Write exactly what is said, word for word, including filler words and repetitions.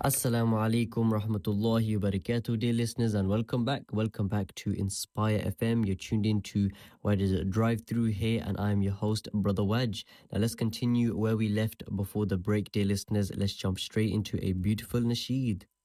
Assalamu alaikum rahmatullahi wa barakatuh, dear listeners, and welcome back. Welcome back to Inspire F M. You're tuned into what is a drive through here, and I'm your host, Brother Waj. Now, let's continue where we left before the break, dear listeners. Let's jump straight into a beautiful nasheed.